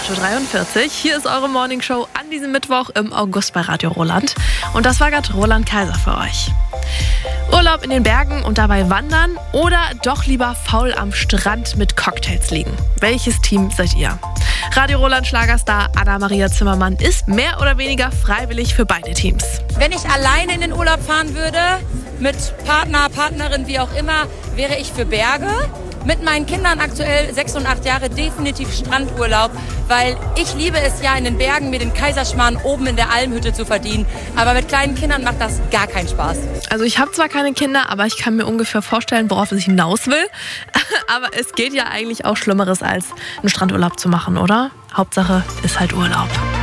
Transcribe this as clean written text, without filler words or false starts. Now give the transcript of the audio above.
8:43 Uhr. Hier ist eure Morningshow an diesem Mittwoch im August bei Radio Roland. Und das war gerade Roland Kaiser für euch. Urlaub in den Bergen und dabei wandern oder doch lieber faul am Strand mit Cocktails liegen? Welches Team seid ihr? Radio Roland Schlagerstar Anna-Maria Zimmermann ist mehr oder weniger freiwillig für beide Teams. Wenn ich alleine in den Urlaub fahren würde, mit Partner, Partnerin, wie auch immer, wäre ich für Berge. Mit meinen Kindern aktuell 6 und 8 Jahre definitiv Strandurlaub, weil ich liebe es ja in den Bergen mir den Kaiserschmarrn oben in der Almhütte zu verdienen. Aber mit kleinen Kindern macht das gar keinen Spaß. Also ich habe zwar keine Kinder, aber ich kann mir ungefähr vorstellen, worauf ich hinaus will. Aber es geht ja eigentlich auch Schlimmeres als einen Strandurlaub zu machen, oder? Hauptsache ist halt Urlaub.